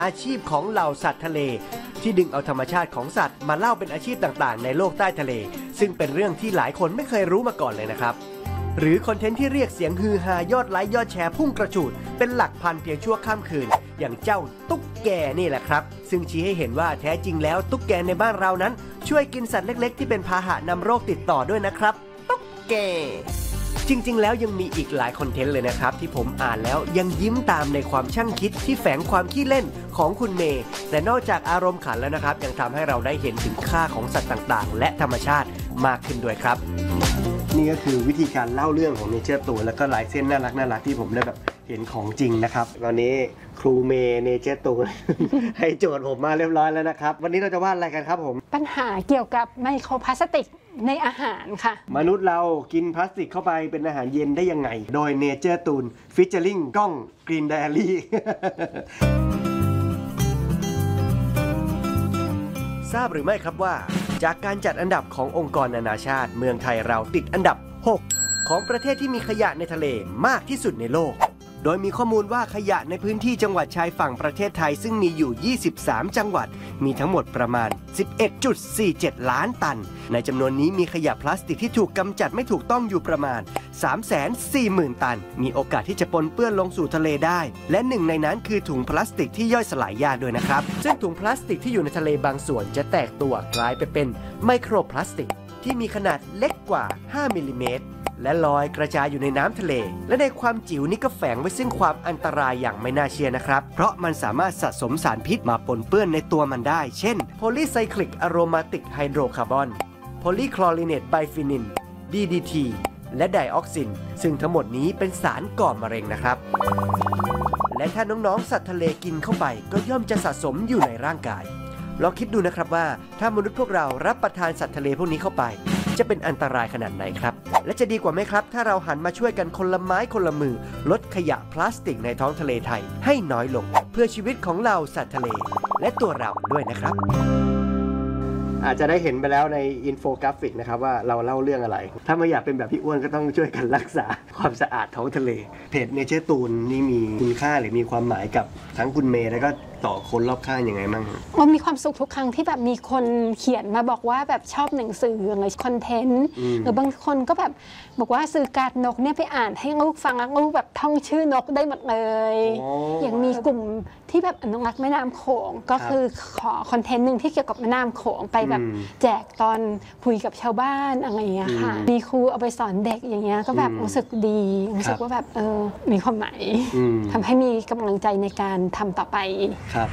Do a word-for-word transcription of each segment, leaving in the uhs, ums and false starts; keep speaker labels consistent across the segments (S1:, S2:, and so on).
S1: อาชีพของเหล่าสัตว์ทะเลที่ดึงเอาธรรมชาติของสัตว์มาเล่าเป็นอาชีพต่างๆในโลกใต้ทะเลซึ่งเป็นเรื่องที่หลายคนไม่เคยรู้มาก่อนเลยนะครับหรือคอนเทนต์ที่เรียกเสียงฮือฮายอดไลค์ยอดแชร์พุ่งกระฉูดเป็นหลักพันเพียงชั่วข้ามคืนอย่างเจ้าตุ๊กแกนี่แหละครับซึ่งชี้ให้เห็นว่าแท้จริงแล้วตุ๊กแกในบ้านเรานั้นช่วยกินสัตว์เล็กๆที่เป็นพาหะนำโรคติดต่อด้วยนะครับตุ๊กแกจริงๆแล้วยังมีอีกหลายคอนเทนต์เลยนะครับที่ผมอ่านแล้วยังยิ้มตามในความช่างคิดที่แฝงความขี้เล่นของคุณเมย์แต่นอกจากอารมณ์ขันแล้วนะครับยังทำให้เราได้เห็นถึงค่าของสัตว์ต่างๆและธรรมชาติมากขึ้นด้วยครับนี่ก็คือวิธีการเล่าเรื่องของเนเจอร์ตัวแล้วก็ลายเส้นน่ารักน่ารักที่ผมได้แบบเห็นของจริงนะครับตอนนี้ครูเมย์เนเจอร์ตัว ให้โจทย์ผมมาเรียบร้อยแล้วนะครับวันนี้เราจะวาดอะไรกันครับผม
S2: ปัญหาเกี่ยวกับไมโครพลาสติกในอาหารค่ะ
S1: มนุษย์เรากินพลาสติกเข้าไปเป็นอาหารเย็นได้ยังไงโดยเนเจอร์ตูนฟิชเชอร์ลิงกล้องกรีนไดอารี่ ทราบหรือไม่ครับว่าจากการจัดอันดับขององค์กรนานาชาติเมืองไทยเราติดอันดับหกของประเทศที่มีขยะในทะเลมากที่สุดในโลกโดยมีข้อมูลว่าขยะในพื้นที่จังหวัดชายฝั่งประเทศไทยซึ่งมีอยู่ยี่สิบสามจังหวัดมีทั้งหมดประมาณ สิบเอ็ดจุดสี่เจ็ด ล้านตันในจำนวนนี้มีขยะพลาสติกที่ถูกกำจัดไม่ถูกต้องอยู่ประมาณ สามแสนสี่หมื่น ตันมีโอกาสที่จะปนเปื้อนลงสู่ทะเลได้และหนึ่งในนั้นคือถุงพลาสติกที่ย่อยสลายยากด้วยนะครับซึ่งถุงพลาสติกที่อยู่ในทะเลบางส่วนจะแตกตัวกลายไปเป็นไมโครพลาสติกที่มีขนาดเล็กกว่าห้ามิลลิเมตรและลอยกระจายอยู่ในน้ำทะเลและในความจิ๋วนี้ก็แฝงไว้ซึ่งความอันตรายอย่างไม่น่าเชื่อนะครับเพราะมันสามารถสะสมสารพิษมาปนเปื้อนในตัวมันได้เช่น Polycyclic Aromatic Hydrocarbon Polychlorinated Biphenyl ดี ดี ที และไดออกซินซึ่งทั้งหมดนี้เป็นสารก่อมะเร็งนะครับและถ้าน้องๆสัตว์ทะเลกินเข้าไปก็ย่อมจะสะสมอยู่ในร่างกายลองคิดดูนะครับว่าถ้ามนุษย์พวกเรารับประทานสัตว์ทะเลพวกนี้เข้าไปจะเป็นอันตรายขนาดไหนครับและจะดีกว่าไหมครับถ้าเราหันมาช่วยกันคนละไม้คนละมือลดขยะพลาสติกในท้องทะเลไทยให้น้อยลงเพื่อชีวิตของเราสัตว์ทะเลและตัวเราด้วยนะครับอาจจะได้เห็นไปแล้วในอินโฟกราฟิกนะครับว่าเราเล่าเรื่องอะไรถ้าไม่อยากเป็นแบบพี่อ้วนก็ต้องช่วยกันรักษาความสะอาดท้องทะเลเพจเนเจอร์ตูนนี่มีคุณค่าหรือมีความหมายกับทั้งคุณเมย์แล้วก็ต่อคนรอบข้างยังไงบ้าง
S2: มันมีความสุขทุกครั้งที่แบบมีคนเขียนมาบอกว่าแบบชอบหนังสือหรือคอนเทนต์หรือบางคนก็แบบบอกว่าสื่อการนกเนี่ยไปอ่านให้ลูกฟังแล้วลูกแบบท่องชื่อนกได้หมดเลยอย่างมีกลุ่มที่แบบอนุรักษ์แม่น้ำโขงก็คือขอคอนเทนต์หนึ่งที่เกี่ยวกับแม่น้ำโขงไปแบบแจกตอนคุยกับชาวบ้านอะไรอย่างเงี้ยค่ะมีครูเอาไปสอนเด็กอย่างเงี้ยก็แบบรู้สึกดีรู้สึกว่าแบบเออมีความหมายทำให้มีกำลังใจในการทำต่อไป
S1: ครับ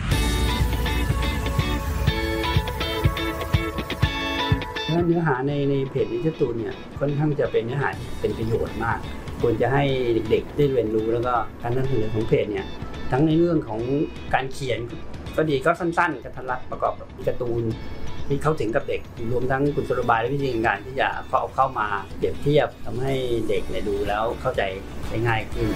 S3: เนื้อหาในในเพจนิจตูนเนี่ยค่อนข้างจะเป็นเนื้อหาเป็นประโยชน์มากควรจะให้เด็กๆได้เรียนรู้แล้วก็การนำเสนอของเพจเนี่ยทั้งในเรื่องของการเขียนก็ดีก็สั้นๆกระทัดรัดประกอบกับการ์ตูนที่เข้าถึงกับเด็กรวมทั้งกุศโลบายและวิธีการที่จะเข้าเข้ามาเปรียบเทียบทำให้เด็กเนี่ยดูแล้วเข้าใจได้ง่ายขึ้น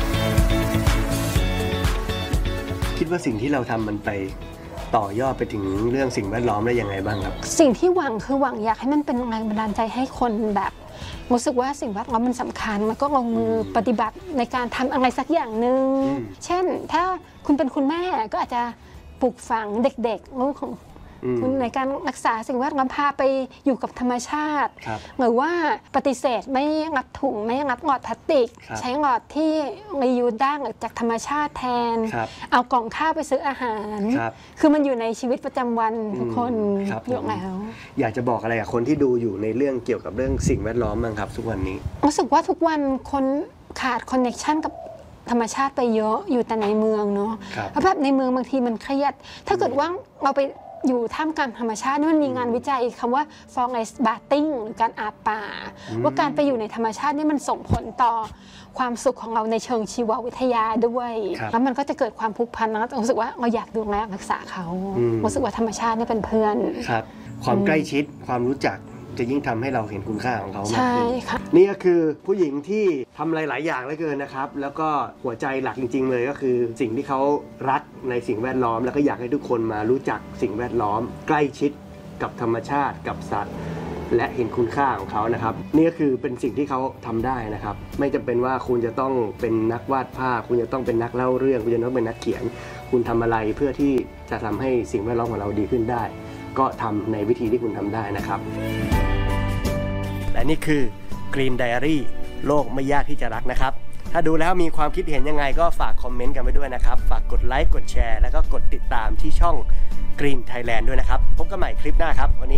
S1: คิดว่าสิ่งที่เราทำมันไปต่อยอดไปถึงเรื่องสิ่งแวดล้อมได้ยังไงบ้างครับ
S2: สิ่งที่หวังคือหวังอยากให้มันเป็นแรงบันดาลใจให้คนแบบรู้สึกว่าสิ่งแวดล้อมมันสำคัญแล้วก็ลงมือปฏิบัติในการทำอะไรสักอย่างหนึ่งเช่นถ้าคุณเป็นคุณแม่ก็อาจจะปลูกฝังเด็กๆลูกของคุณในการรักษาสิ่งแวดล้อมพาไปอยู่กับธรรมชาติหรือว่าปฏิเสธไม่รับถุงไม่รับหลอดพลาสติกใช้หลอดที่รียูสได้จากธรรมชาติแทนเอากล่องข้าวไปซื้ออาหารคือมันอยู่ในชีวิตประจำวันทุกคนอยู่แล้ว
S1: อยากจะบอกอะไรกับคนที่ดูอยู่ในเรื่องเกี่ยวกับเรื่องสิ่งแวดล้อมบ้างครับทุกวันนี้
S2: รู้สึกว่าทุกวันคนขาดคอนเนคชั่นกับธรรมชาติไปเยอะอยู่แต่ในเมืองเนาะเพราะแบบในเมืองบางทีมันเครียดถ้าเกิดว่าเราไปอยู่ท่ามกลางธรรมชาตินี่มันมีงานวิจัยคำว่า forest bathing หรือการอาบป่าว่าการไปอยู่ในธรรมชาตินี่มันส่งผลต่อความสุขของเราในเชิงชีววิทยาด้วยแล้วมันก็จะเกิดความผูกพันแล้วรู้สึกว่าเราอยากดูแลรักษาเขารู้สึกว่าธรรมชาตินี่เป็นเพื่อน
S1: ครับความใกล้ชิดความรู้จักจะยิ่งทำให้เราเห็นคุณค่าของเขามากขึ้นนี่ก็คือผู้หญิงที่ทำอะไรหลายอย่างเหลือเกินนะครับแล้วก็หัวใจหลักจริงๆเลยก็คือสิ่งที่เขารักในสิ่งแวดล้อมแล้วก็อยากให้ทุกคนมารู้จักสิ่งแวดล้อมใกล้ชิดกับธรรมชาติกับสัตว์และเห็นคุณค่าของเขานะครับนี่ก็คือเป็นสิ่งที่เขาทำได้นะครับไม่จำเป็นว่าคุณจะต้องเป็นนักวาดภาพคุณจะต้องเป็นนักเล่าเรื่องคุณจะต้องเป็นนักเขียนคุณทำอะไรเพื่อที่จะทำให้สิ่งแวดล้อมของเราดีขึ้นได้ก็ทำในวิธีที่คุณทำได้นะครับและนี่คือ Green Diary โลกไม่ยากที่จะรักนะครับถ้าดูแล้วมีความคิดเห็นยังไงก็ฝากคอมเมนต์กันไว้ด้วยนะครับฝากกดไลค์กดแชร์แล้วก็กดติดตามที่ช่อง Green Thailand ด้วยนะครับพบกันใหม่คลิปหน้าครับวันนี้